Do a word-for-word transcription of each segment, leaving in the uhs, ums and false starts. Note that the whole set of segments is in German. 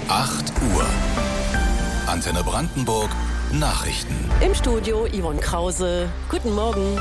acht Uhr. Antenne Brandenburg Nachrichten. Im Studio Yvonne Krause. Guten Morgen.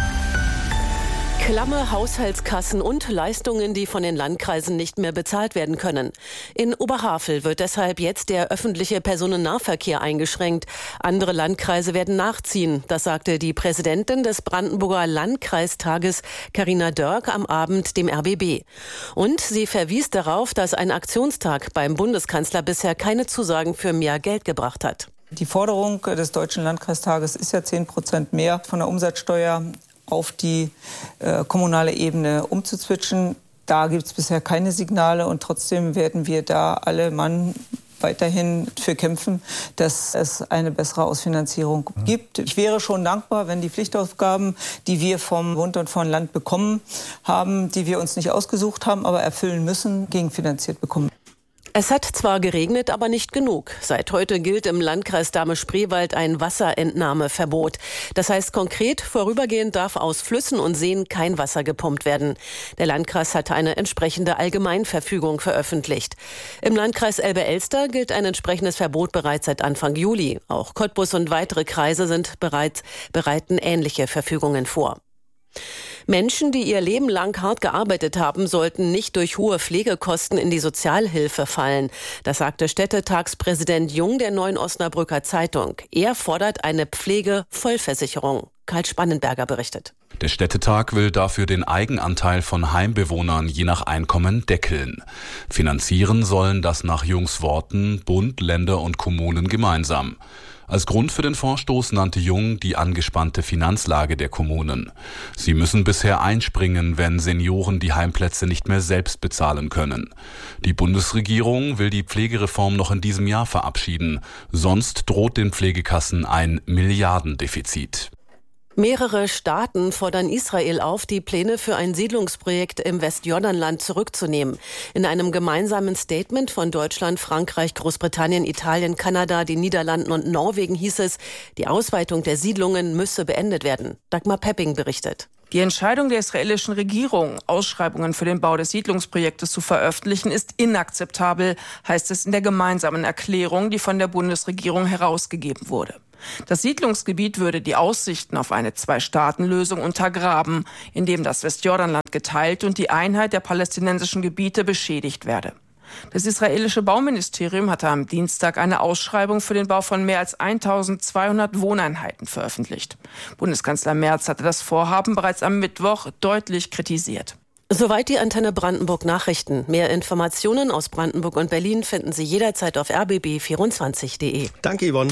Klamme Haushaltskassen und Leistungen, die von den Landkreisen nicht mehr bezahlt werden können. In Oberhavel wird deshalb jetzt der öffentliche Personennahverkehr eingeschränkt. Andere Landkreise werden nachziehen. Das sagte die Präsidentin des Brandenburger Landkreistages, Carina Dörk, am Abend dem R B B. Und sie verwies darauf, dass ein Aktionstag beim Bundeskanzler bisher keine Zusagen für mehr Geld gebracht hat. Die Forderung des Deutschen Landkreistages ist ja zehn Prozent mehr von der Umsatzsteuer auf die äh, kommunale Ebene umzuzwitschen. Da gibt es bisher keine Signale und trotzdem werden wir da alle Mann weiterhin für kämpfen, dass es eine bessere Ausfinanzierung gibt. Ich wäre schon dankbar, wenn die Pflichtaufgaben, die wir vom Bund und vom Land bekommen haben, die wir uns nicht ausgesucht haben, aber erfüllen müssen, gegenfinanziert bekommen. Es hat zwar geregnet, aber nicht genug. Seit heute gilt im Landkreis Dahme-Spreewald ein Wasserentnahmeverbot. Das heißt konkret, vorübergehend darf aus Flüssen und Seen kein Wasser gepumpt werden. Der Landkreis hatte eine entsprechende Allgemeinverfügung veröffentlicht. Im Landkreis Elbe-Elster gilt ein entsprechendes Verbot bereits seit Anfang Juli. Auch Cottbus und weitere Kreise sind bereits bereiten ähnliche Verfügungen vor. Menschen, die ihr Leben lang hart gearbeitet haben, sollten nicht durch hohe Pflegekosten in die Sozialhilfe fallen. Das sagte Städtetagspräsident Jung der Neuen Osnabrücker Zeitung. Er fordert eine Pflegevollversicherung. Karl Spannenberger berichtet. Der Städtetag will dafür den Eigenanteil von Heimbewohnern je nach Einkommen deckeln. Finanzieren sollen das nach Jungs Worten Bund, Länder und Kommunen gemeinsam. Als Grund für den Vorstoß nannte Jung die angespannte Finanzlage der Kommunen. Sie müssen bisher einspringen, wenn Senioren die Heimplätze nicht mehr selbst bezahlen können. Die Bundesregierung will die Pflegereform noch in diesem Jahr verabschieden. Sonst droht den Pflegekassen ein Milliardendefizit. Mehrere Staaten fordern Israel auf, die Pläne für ein Siedlungsprojekt im Westjordanland zurückzunehmen. In einem gemeinsamen Statement von Deutschland, Frankreich, Großbritannien, Italien, Kanada, den Niederlanden und Norwegen hieß es, die Ausweitung der Siedlungen müsse beendet werden. Dagmar Pepping berichtet. Die Entscheidung der israelischen Regierung, Ausschreibungen für den Bau des Siedlungsprojektes zu veröffentlichen, ist inakzeptabel, heißt es in der gemeinsamen Erklärung, die von der Bundesregierung herausgegeben wurde. Das Siedlungsgebiet würde die Aussichten auf eine Zwei-Staaten-Lösung untergraben, indem das Westjordanland geteilt und die Einheit der palästinensischen Gebiete beschädigt werde. Das israelische Bauministerium hatte am Dienstag eine Ausschreibung für den Bau von mehr als eintausendzweihundert Wohneinheiten veröffentlicht. Bundeskanzler Merz hatte das Vorhaben bereits am Mittwoch deutlich kritisiert. Soweit die Antenne Brandenburg Nachrichten. Mehr Informationen aus Brandenburg und Berlin finden Sie jederzeit auf r b b vierundzwanzig punkt d e. Danke, Yvonne.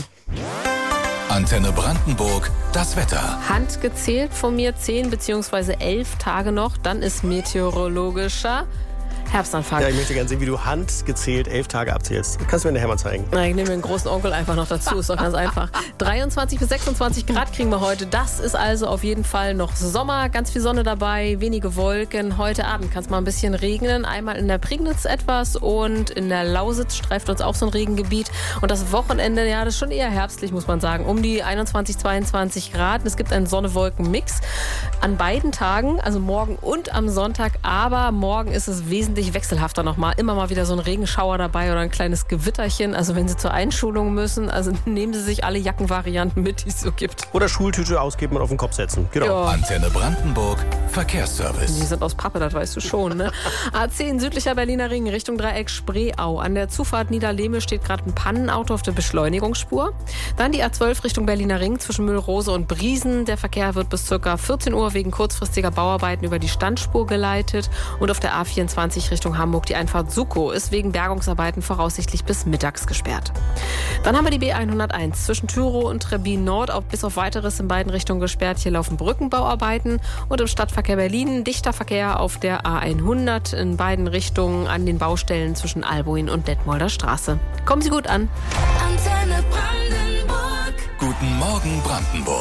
Antenne Brandenburg, das Wetter. Handgezählt von mir zehn bzw. elf Tage noch, dann ist meteorologischer Herbstanfang. Ja, ich möchte gerne sehen, wie du handgezählt elf Tage abzählst. Kannst du mir nachher mal zeigen? Na, ich nehme den großen Onkel einfach noch dazu, ist doch ganz einfach. dreiundzwanzig bis sechsundzwanzig Grad kriegen wir heute. Das ist also auf jeden Fall noch Sommer, ganz viel Sonne dabei, wenige Wolken. Heute Abend kann es mal ein bisschen regnen. Einmal in der Prignitz etwas und in der Lausitz streift uns auch so ein Regengebiet. Und das Wochenende, ja, das ist schon eher herbstlich, muss man sagen. Um die einundzwanzig, zweiundzwanzig Grad. Es gibt einen Sonne-Wolken-Mix an beiden Tagen, also morgen und am Sonntag. Aber morgen ist es wesentlich wechselhafter nochmal. Immer mal wieder so ein Regenschauer dabei oder ein kleines Gewitterchen. Also wenn Sie zur Einschulung müssen, also nehmen Sie sich alle Jackenvarianten mit, die es so gibt. Oder Schultüte ausgeben und auf den Kopf setzen. Genau. Ja. Antenne Brandenburg, Verkehrsservice. Die sind aus Pappe, das weißt du schon, ne? A zehn südlicher Berliner Ring Richtung Dreieck Spreeau. An der Zufahrt Niederlehme steht gerade ein Pannenauto auf der Beschleunigungsspur. Dann die A zwölf Richtung Berliner Ring zwischen Mühlrose und Briesen. Der Verkehr wird bis ca. vierzehn Uhr wegen kurzfristiger Bauarbeiten über die Standspur geleitet. Und auf der A vierundzwanzig Richtung Hamburg die Einfahrt Suckow ist wegen Bergungsarbeiten voraussichtlich bis mittags gesperrt. Dann haben wir die B hunderteins zwischen Thürow und Trebbin Nord auch bis auf Weiteres in beiden Richtungen gesperrt. Hier laufen Brückenbauarbeiten und im Stadtverkehr Berlin dichter Verkehr auf der A hundert in beiden Richtungen an den Baustellen zwischen Albuin und Detmolder Straße. Kommen Sie gut an. Antenne Brandenburg. Guten Morgen Brandenburg.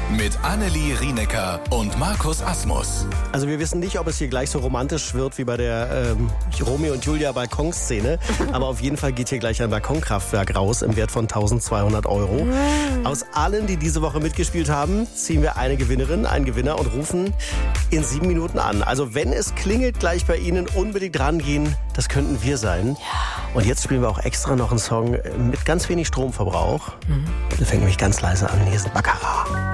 Mit Annelie Rienecker und Markus Asmus. Also wir wissen nicht, ob es hier gleich so romantisch wird wie bei der ähm, Romeo und Julia Balkonszene. Aber auf jeden Fall geht hier gleich ein Balkonkraftwerk raus im Wert von eintausendzweihundert Euro. Aus allen, die diese Woche mitgespielt haben, ziehen wir eine Gewinnerin, einen Gewinner und rufen in sieben Minuten an. Also wenn es klingelt gleich bei Ihnen, unbedingt rangehen. Das könnten wir sein. Und jetzt spielen wir auch extra noch einen Song mit ganz wenig Stromverbrauch. Mhm. Der fängt nämlich ganz leise an. Hier ist Baccarat.